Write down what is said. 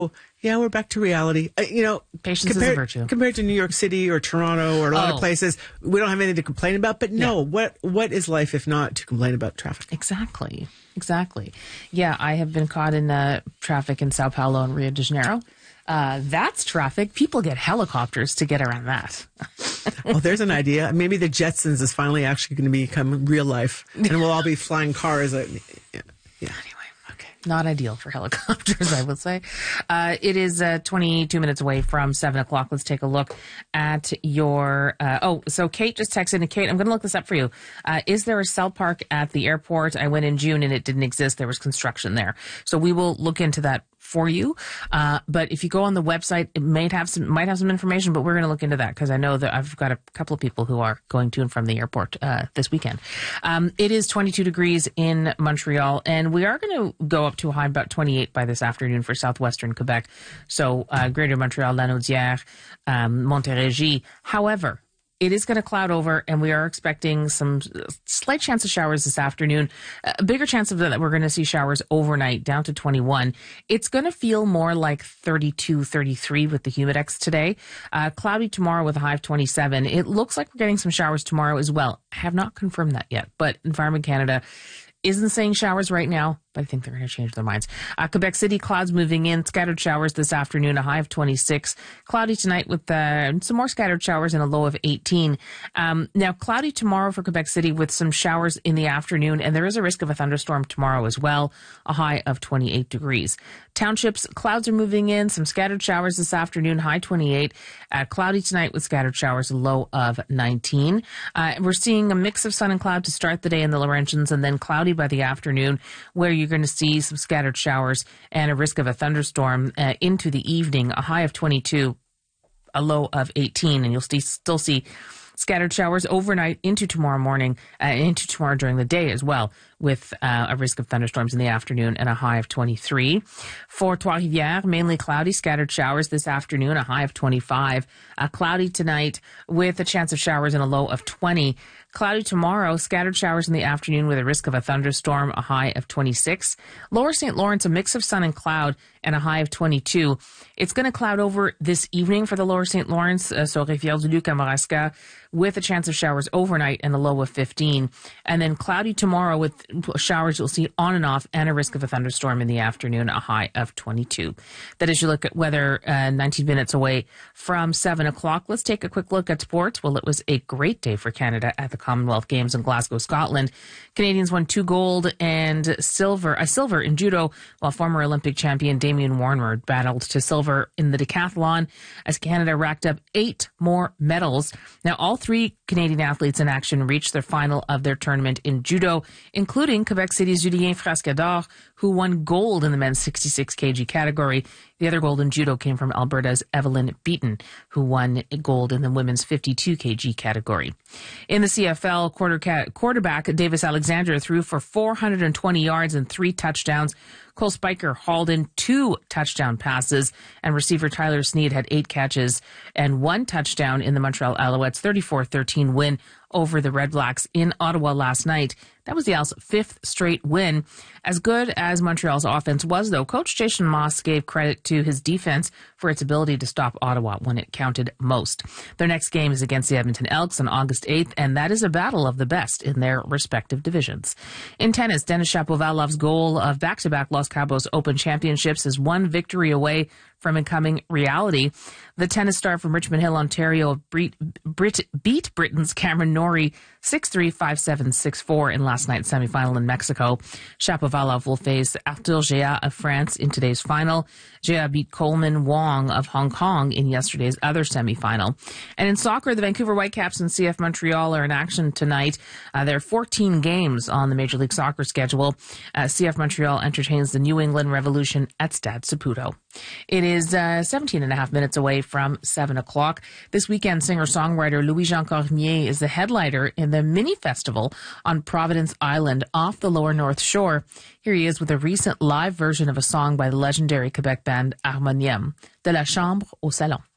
yeah, we're back to reality. Patience is a virtue. Compared to New York City or Toronto or a lot of places, we don't have anything to complain about. But no, what is life if not to complain about traffic? Exactly. Yeah, I have been caught in traffic in Sao Paulo and Rio de Janeiro. That's traffic. People get helicopters to get around that. Well, there's an idea. Maybe the Jetsons is finally actually going to become real life, and we'll all be flying cars. Yeah. Anyway, okay. Not ideal for helicopters, I would say. It is 22 minutes away from 7 o'clock. Let's take a look at your... so Kate just texted. And Kate, I'm going to look this up for you. Is there a cell park at the airport? I went in June and it didn't exist. There was construction there. So we will look into that for you. But if you go on the website, it might have some information, but we're going to look into that because I know that I've got a couple of people who are going to and from the airport this weekend. It is 22 degrees in Montreal, and we are going to go up to a high about 28 by this afternoon for southwestern Quebec. So Greater Montreal, Lanaudière, Montérégie. However, it is going to cloud over, and we are expecting some slight chance of showers this afternoon. A bigger chance of that we're going to see showers overnight, down to 21. It's going to feel more like 32, 33 with the humidex today. Cloudy tomorrow with a high of 27. It looks like we're getting some showers tomorrow as well. I have not confirmed that yet, but Environment Canada isn't saying showers right now, but I think they're going to change their minds. Quebec City, clouds moving in, scattered showers this afternoon, a high of 26. Cloudy tonight with some more scattered showers and a low of 18. Now, cloudy tomorrow for Quebec City with some showers in the afternoon, and there is a risk of a thunderstorm tomorrow as well, a high of 28 degrees. Townships, clouds are moving in, some scattered showers this afternoon, high 28. Cloudy tonight with scattered showers, a low of 19. We're seeing a mix of sun and cloud to start the day in the Laurentians, and then cloudy by the afternoon, where you're going to see some scattered showers and a risk of a thunderstorm into the evening, a high of 22, a low of 18, and you'll still see scattered showers overnight into tomorrow morning, into tomorrow during the day as well, with a risk of thunderstorms in the afternoon and a high of 23. For Trois-Rivières, mainly cloudy, scattered showers this afternoon, a high of 25. Cloudy tonight with a chance of showers and a low of 20. Cloudy tomorrow, scattered showers in the afternoon with a risk of a thunderstorm, a high of 26. Lower St. Lawrence, a mix of sun and cloud and a high of 22. It's going to cloud over this evening for the Lower St. Lawrence, so Rivière-du-Loup, Kamouraska, with a chance of showers overnight and a low of 15. And then cloudy tomorrow with showers you'll see on and off and a risk of a thunderstorm in the afternoon, a high of 22. That is your look at weather 19 minutes away from 7 o'clock. Let's take a quick look at sports. Well, it was a great day for Canada at the Commonwealth Games in Glasgow, Scotland. Canadians won 2 gold and silver in judo, while former Olympic champion Damien Warner battled to silver in the decathlon as Canada racked up 8 more medals. Now, all 3 Canadian athletes in action reached their final of their tournament in judo, including Quebec City's Julien Frascador, who won gold in the men's 66 kg category. The other gold in judo came from Alberta's Evelyn Beaton, who won gold in the women's 52 kg category. In the CFL, quarterback Davis Alexander threw for 420 yards and 3 touchdowns. Cole Spiker hauled in 2 touchdown passes, and receiver Tyler Snead had 8 catches and 1 touchdown in the Montreal Alouettes' 34-13 win over the Red Blacks in Ottawa last night. That was the Owls' 5th straight win. As good as Montreal's offense was, though, Coach Jason Moss gave credit to his defense for its ability to stop Ottawa when it counted most. Their next game is against the Edmonton Elks on August 8th, and that is a battle of the best in their respective divisions. In tennis, Denis Shapovalov's goal of back-to-back Los Cabos Open Championships is 1 victory away from becoming reality. The tennis star from Richmond Hill, Ontario, beat Britain's Cameron Norrie 6-3, 5-7, 6-4 in last night's semifinal in Mexico. Shapovalov will face Arthur Gea of France in today's final. Gea beat Coleman Wong of Hong Kong in yesterday's other semifinal. And in soccer, the Vancouver Whitecaps and CF Montreal are in action tonight. There are 14 games on the Major League Soccer schedule. CF Montreal entertains the New England Revolution at Stade Saputo. It is 17 and a half minutes away from 7 o'clock. This weekend, singer-songwriter Louis-Jean Cormier is the headliner in the mini festival on Providence Island off the lower North Shore. Here he is with a recent live version of a song by the legendary Quebec band Harmonium, De la Chambre au Salon.